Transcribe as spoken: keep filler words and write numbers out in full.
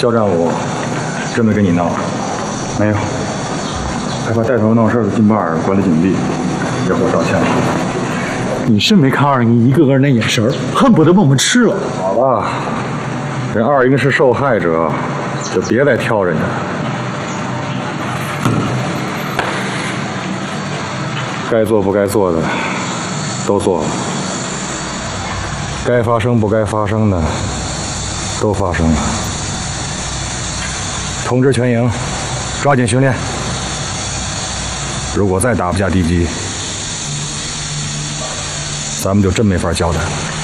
肖战武真没跟你闹？没有，还把带头闹事的金巴尔关得紧闭，要我道歉了。 你是没看二营一个个那眼神儿，恨不得把我们吃了。 好了，人二营是受害者，就别再挑人家了。该做不该做的都做了，该发生不该发生的都发生了。通知全营，抓紧训练。如果再打不下地基，咱们就真没法交代了。